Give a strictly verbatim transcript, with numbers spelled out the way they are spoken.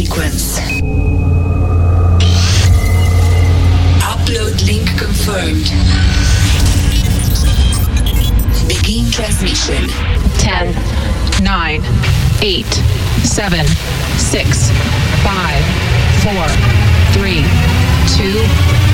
sequence. Upload link confirmed. Begin transmission. ten, nine, eight, seven, six, five, four, three, two,